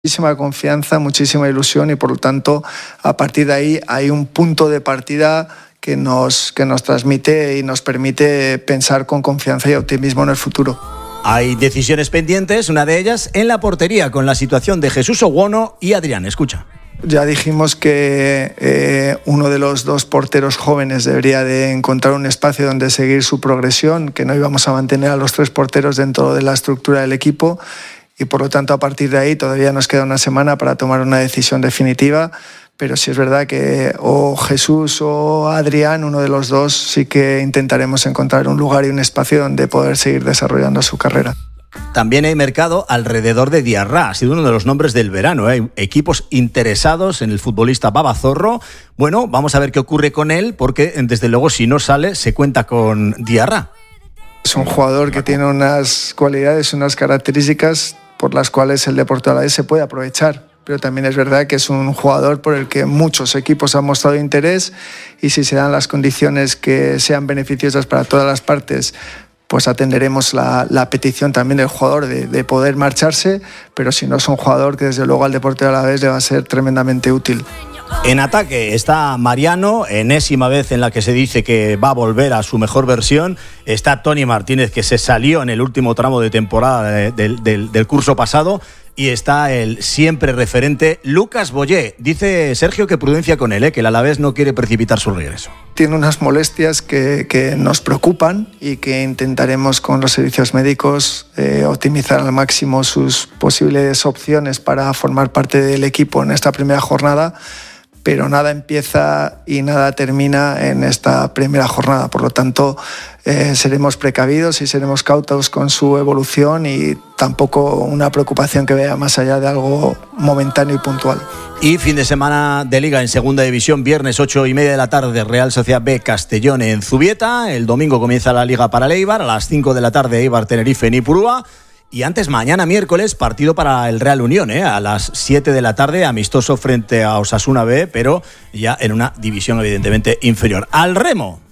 Muchísima confianza, muchísima ilusión y por lo tanto a partir de ahí hay un punto de partida que nos transmite y nos permite pensar con confianza y optimismo en el futuro. Hay decisiones pendientes, una de ellas en la portería con la situación de Jesús Oguono y Adrián. Escucha. Ya dijimos que uno de los dos porteros jóvenes debería de encontrar un espacio donde seguir su progresión, que no íbamos a mantener a los tres porteros dentro de la estructura del equipo. Y por lo tanto, a partir de ahí todavía nos queda una semana para tomar una decisión definitiva, pero sí es verdad que o Jesús o Adrián, uno de los dos, sí que intentaremos encontrar un lugar y un espacio donde poder seguir desarrollando su carrera. También hay mercado alrededor de Diarra, ha sido uno de los nombres del verano. Hay equipos interesados en el futbolista Babazorro. Bueno, vamos a ver qué ocurre con él, porque desde luego si no sale, se cuenta con Diarra. Es un jugador que tiene unas cualidades, unas características por las cuales el Deportivo Alavés se puede aprovechar. Pero también es verdad que es un jugador por el que muchos equipos han mostrado interés y si se dan las condiciones que sean beneficiosas para todas las partes, pues atenderemos la petición también del jugador de poder marcharse, pero si no es un jugador que desde luego al Deportivo Alavés le va a ser tremendamente útil. En ataque está Mariano, enésima vez en la que se dice que va a volver a su mejor versión. Está Tony Martínez, que se salió en el último tramo de temporada del curso pasado. Y está el siempre referente Lucas Boyé. Dice Sergio que prudencia con él, que el Alavés no quiere precipitar su regreso. Tiene unas molestias que nos preocupan y que intentaremos con los servicios médicos optimizar al máximo sus posibles opciones para formar parte del equipo en esta primera jornada. Pero nada empieza y nada termina en esta primera jornada. Por lo tanto, seremos precavidos y seremos cautos con su evolución y tampoco una preocupación que vaya más allá de algo momentáneo y puntual. Y fin de semana de Liga en Segunda División, viernes 8:30 de la tarde, Real Sociedad B Castellón en Zubieta. El domingo comienza la Liga para el Eibar, a las 5 de la tarde Eibar Tenerife en Ipurúa. Y antes, mañana miércoles, partido para el Real Unión, a las 7 de la tarde, amistoso frente a Osasuna B, pero ya en una división evidentemente inferior. Al remo.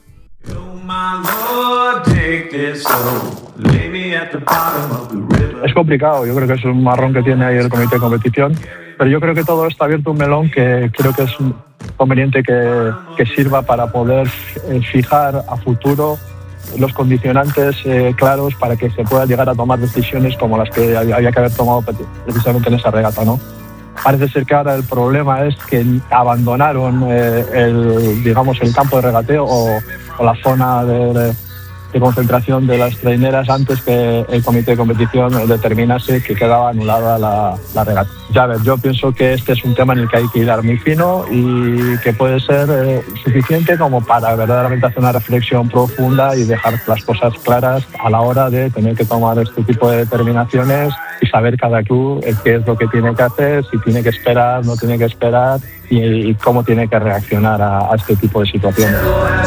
Es complicado, yo creo que es un marrón que tiene ahí el comité de competición, pero yo creo que todo está abierto un melón que creo que es conveniente que sirva para poder fijar a futuro los condicionantes claros para que se pueda llegar a tomar decisiones como las que había que haber tomado precisamente en esa regata, ¿no? Parece ser que ahora el problema es que abandonaron el campo de regateo o la zona de concentración de las traineras antes que el comité de competición determinase que quedaba anulada la regata. Ya ves, yo pienso que este es un tema en el que hay que hilar muy fino y que puede ser suficiente como para verdaderamente hacer una reflexión profunda y dejar las cosas claras a la hora de tener que tomar este tipo de determinaciones y saber cada club qué es lo que tiene que hacer, si tiene que esperar, no tiene que esperar y cómo tiene que reaccionar a este tipo de situaciones.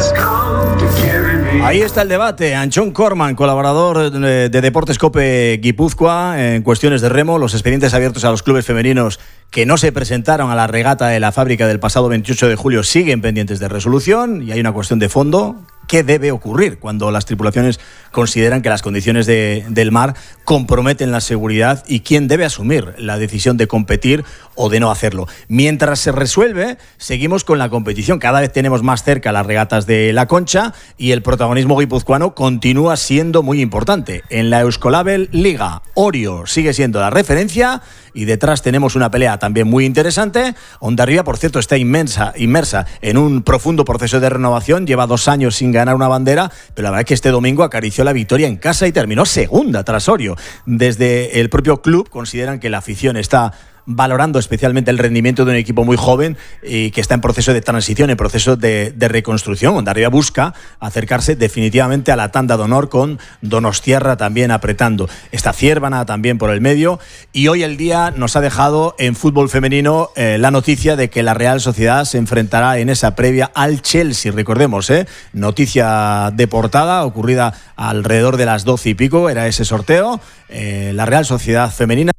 Ahí está el debate. Antxon Korman, colaborador de Deportes Cope Guipúzcoa, en cuestiones de remo, los expedientes abiertos a los clubes femeninos que no se presentaron a la regata de la fábrica del pasado 28 de julio siguen pendientes de resolución y hay una cuestión de fondo. ¿Qué debe ocurrir cuando las tripulaciones consideran que las condiciones del mar comprometen la seguridad y quién debe asumir la decisión de competir o de no hacerlo? Mientras se resuelve, seguimos con la competición. Cada vez tenemos más cerca las regatas de La Concha y el protagonismo guipuzcoano continúa siendo muy importante. En la Euskolabel Liga, Orio sigue siendo la referencia y detrás tenemos una pelea también muy interesante. Hondarribia, por cierto, está inmersa en un profundo proceso de renovación. Lleva 2 años sin ganar una bandera, pero la verdad es que este domingo acarició la victoria en casa y terminó segunda tras Orio. Desde el propio club consideran que la afición está valorando especialmente el rendimiento de un equipo muy joven y que está en proceso de transición, en proceso de reconstrucción. Hondarribia busca acercarse definitivamente a la tanda de honor con Donostiarra también apretando. Está Ciervana también por el medio y hoy el día nos ha dejado en fútbol femenino la noticia de que la Real Sociedad se enfrentará en esa previa al Chelsea, recordemos, noticia de portada ocurrida alrededor de las 12 y pico, era ese sorteo, la Real Sociedad femenina.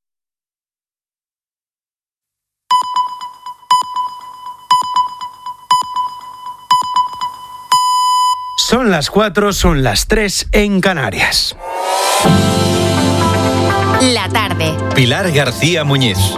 Son las 4, son las 3 en Canarias. La tarde, Pilar García Muñiz.